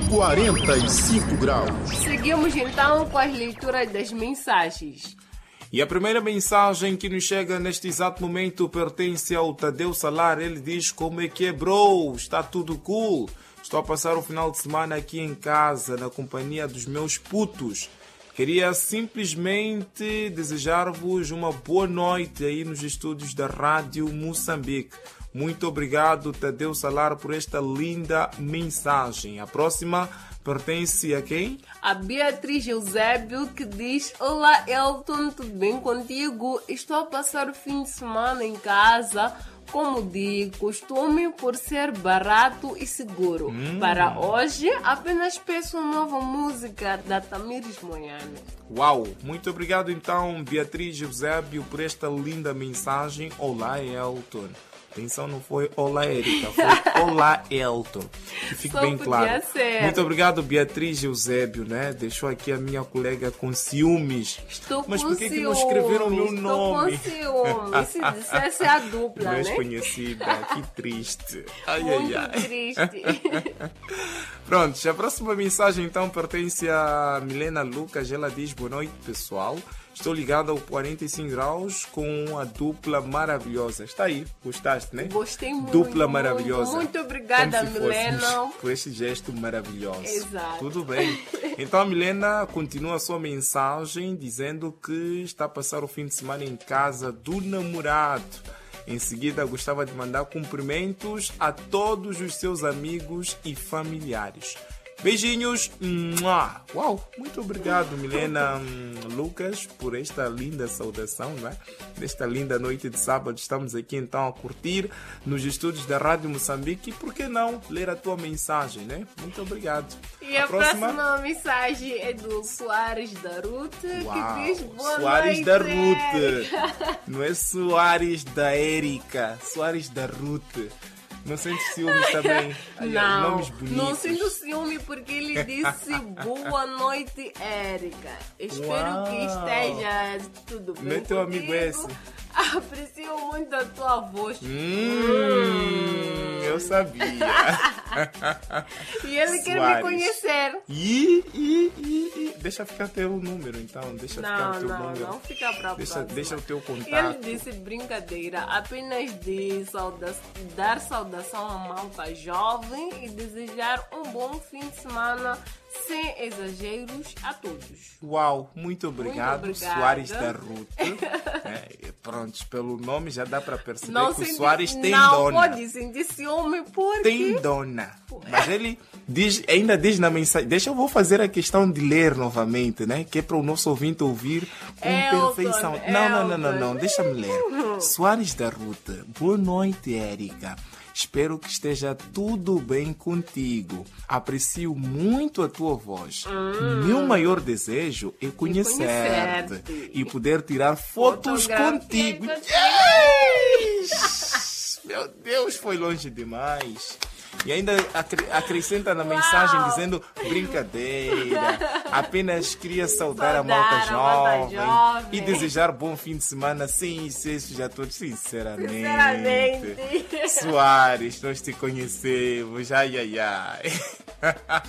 45 graus. Seguimos então com as leituras das mensagens. E a primeira mensagem que nos chega neste exato momento pertence ao Tadeu Salar. Ele diz: como é que é, bro? Está tudo cool? Estou a passar o final de semana aqui em casa, na companhia dos meus putos. Queria simplesmente desejar-vos uma boa noite aí nos estúdios da Rádio Moçambique. Muito obrigado, Tadeu Salar, por esta linda mensagem. A próxima pertence a quem? A Beatriz Eusébio, que diz: olá, Elton, tudo bem contigo? Estou a passar o fim de semana em casa, como de costume, por ser barato e seguro. Para hoje, apenas peço uma nova música da Tamires Moiane. Uau! Muito obrigado então, Beatriz Eusébio, por esta linda mensagem. Olá, Elton. Atenção, não foi olá, Érica, foi olá, Elton. Que fique Só bem claro. ser. Muito obrigado, Beatriz Eusébio, né? Deixou aqui a minha colega com ciúmes. Estou Mas com por que ciúmes, não escreveram o meu nome? Estou com ciúmes. Se dissesse a dupla, Mais né? conhecida, que triste. Ai, Muito ai, ai. triste. Pronto, a próxima mensagem então pertence a Milena Lucas. Ela diz: boa noite, pessoal. Estou ligado ao 45 graus com a dupla maravilhosa. Está aí, gostaste, né? Gostei muito. Dupla maravilhosa. Muito obrigada, Como se Milena. fôssemos por este gesto maravilhoso. Exato. Tudo bem. Então a Milena continua a sua mensagem dizendo que está a passar o fim de semana em casa do namorado. Em seguida, gostava de mandar cumprimentos a todos os seus amigos e familiares. Beijinhos. Uau, muito obrigado, Milena Lucas, por esta linda saudação, né? Nesta linda noite de sábado, estamos aqui então a curtir nos estúdios da Rádio Moçambique. E por que não ler a tua mensagem, né? Muito obrigado. E a próxima mensagem é do Soares da Ruth, que diz: boa Soares noite, da Ruth. Érica. Não é Soares da Érica, Soares da Ruth. Não sente ciúmes também? Não, nomes bonitos. não sinto ciúme porque ele disse boa noite, Érica. Espero que esteja tudo bem. Não é teu amigo esse? Aprecio muito a tua voz. Eu sabia. E ele quer me conhecer. Deixa ficar teu número, então. Deixa ficar o teu número. Não fica pra próxima. Deixa o teu contato. Ele disse brincadeira, apenas de dar saudação à malta jovem e desejar um bom fim de semana sem exageros a todos. Uau, muito obrigado, obrigada. Soares da Ruth. Pronto, pelo nome já dá para perceber Não que o senti- Soares tem não dona. pode sentir ciúme porque... Tem dona. Mas ele ainda diz na mensagem. Deixa eu vou fazer a questão de ler novamente, né? Que é para o nosso ouvinte ouvir com Elton, perfeição. Não. Deixa-me ler. Soares da Ruth. Boa noite, Érica. Espero que esteja tudo bem contigo. Aprecio muito a tua voz. Meu maior desejo é conhecer-te e poder tirar fotos contigo. Yes! Meu Deus, foi longe demais. E ainda acrescenta na mensagem dizendo brincadeira, apenas queria saudar a malta jovem e desejar bom fim de semana sem excesso a todos, sinceramente. Sinceramente. Soares, nós te conhecemos, ai.